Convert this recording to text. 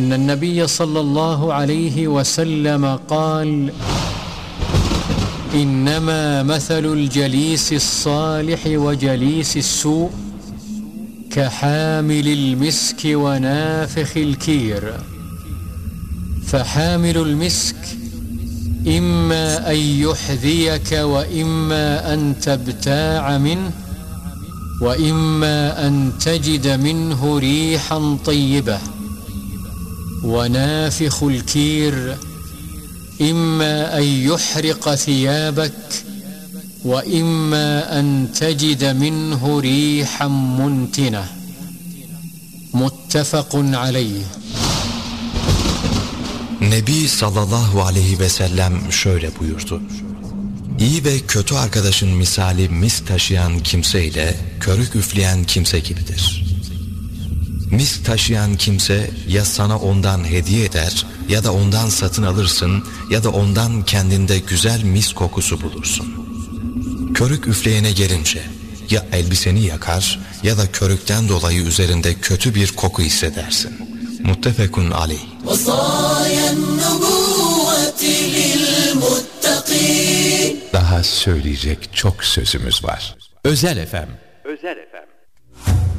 أن النبي صلى الله عليه وسلم قال إنما مثل الجليس الصالح وجليس السوء كحامل المسك ونافخ الكير فحامل المسك إما أن يحذيك وإما أن تبتاع منه وإما أن تجد منه ريحا طيبة ونافخ الكير إما أن يحرق ثيابك وإما أن تجد منه ريحا منتنة متفق عليه. Nebi sallallahu aleyhi ve sellem şöyle buyurdu: İyi ve kötü arkadaşın misali misk taşıyan kimse ile körük üfleyen kimse gibidir. Misk taşıyan kimse ya sana ondan hediye eder ya da ondan satın alırsın ya da ondan kendinde güzel misk kokusu bulursun. Körük üfleyene gelince ya elbiseni yakar ya da körükten dolayı üzerinde kötü bir koku hissedersin. Muttefekun aleyh. Daha söyleyecek çok sözümüz var. Özel FM.